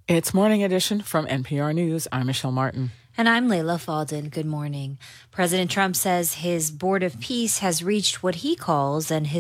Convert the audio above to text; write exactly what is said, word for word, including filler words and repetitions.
It's Morning Edition from N P R News. I'm Michelle Martin. And I'm Layla Falden. Good morning. President Trump says his board of peace has reached what he calls an